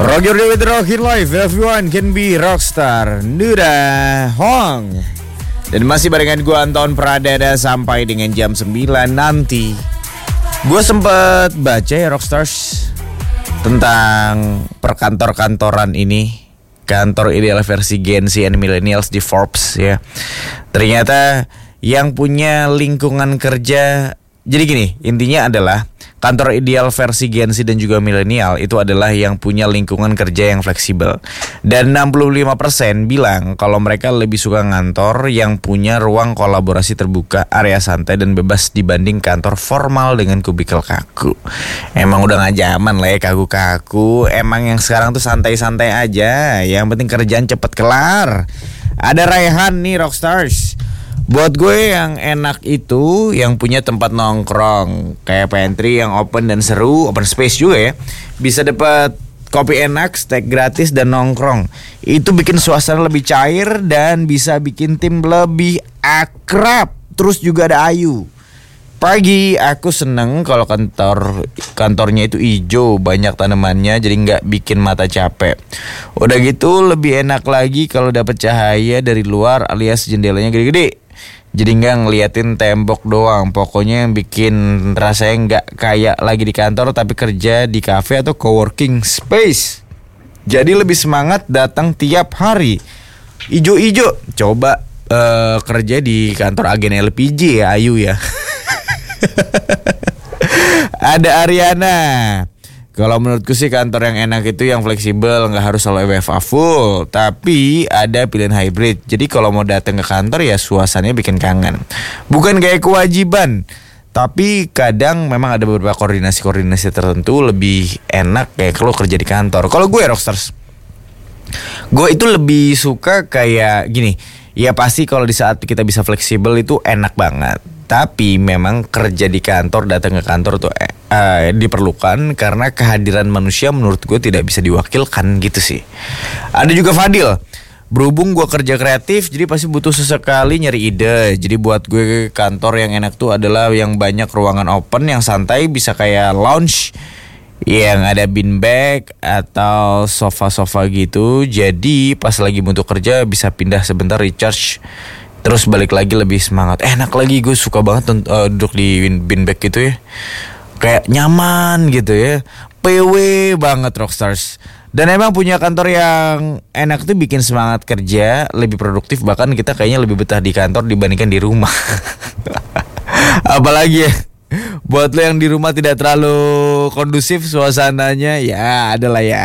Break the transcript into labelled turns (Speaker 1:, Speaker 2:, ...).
Speaker 1: Roger with Rocky Life, everyone can be rockstar. Nuda Hong. Dan masih barengan gue Anton Pradana sampai dengan jam 9 nanti. Gue sempet baca ya Rockstars tentang perkantor-kantoran ini, kantor ideal versi Gen Z and Millennials di Forbes ya. Ternyata yang punya lingkungan kerja, jadi gini, intinya adalah kantor ideal versi Gen Z dan juga milenial itu adalah yang punya lingkungan kerja yang fleksibel. Dan 65% bilang kalau mereka lebih suka ngantor yang punya ruang kolaborasi terbuka, area santai dan bebas dibanding kantor formal dengan kubikel kaku. Emang udah gak zaman lah ya kaku-kaku. Emang yang sekarang tuh santai-santai aja. Yang penting kerjaan cepet kelar. Ada Raihan nih Rockstars. Buat gue yang enak itu yang punya tempat nongkrong kayak pantry yang open dan seru, open space juga ya. Bisa dapat kopi enak, steak gratis dan nongkrong. Itu bikin suasana lebih cair dan bisa bikin tim lebih akrab. Terus juga ada Ayu. Pagi aku seneng kalau kantornya itu hijau, banyak tanamannya jadi nggak bikin mata capek. Udah gitu lebih enak lagi kalau dapat cahaya dari luar alias jendelanya gede-gede. Jadi nggak ngeliatin tembok doang. Pokoknya yang bikin rasanya nggak kayak lagi di kantor tapi kerja di cafe atau coworking space. Jadi lebih semangat datang tiap hari. Ijo-ijo. Coba kerja di kantor agen LPG ya Ayu ya. Ada Ariana. Kalau menurutku sih kantor yang enak itu yang fleksibel, nggak harus selalu WFA full, tapi ada pilihan hybrid. Jadi kalau mau datang ke kantor ya suasananya bikin kangen. Bukan kayak kewajiban, tapi kadang memang ada beberapa koordinasi tertentu lebih enak kayak kalau kerja di kantor. Kalau gue Rockstars, gue itu lebih suka kayak gini. Ya pasti kalau di saat kita bisa fleksibel itu enak banget. Tapi memang kerja di kantor, datang ke kantor tuh diperlukan karena kehadiran manusia menurut gue tidak bisa diwakilkan gitu sih. Ada juga Fadil. Berhubung gue kerja kreatif jadi pasti butuh sesekali nyari ide. Jadi buat gue kantor yang enak tuh adalah yang banyak ruangan open, yang santai, bisa kayak lounge yang ada beanbag atau sofa-sofa gitu. Jadi pas lagi butuh kerja bisa pindah sebentar, recharge, terus balik lagi lebih semangat. Enak lagi, gue suka banget duduk di beanbag gitu ya. Kayak nyaman gitu ya. PW banget Rockstars. Dan emang punya kantor yang enak tuh bikin semangat kerja lebih produktif. Bahkan kita kayaknya lebih betah di kantor dibandingkan di rumah. Apalagi ya, buat lo yang di rumah tidak terlalu kondusif suasananya, ya adalah ya.